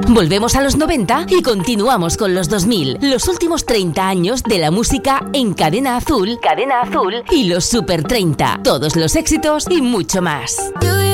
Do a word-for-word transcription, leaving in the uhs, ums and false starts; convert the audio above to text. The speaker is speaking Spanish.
Volvemos a los noventa y continuamos con los dos mil. Los últimos treinta años de la música en Cadena Azul, Cadena Azul y los Super treinta. Todos los éxitos y mucho más.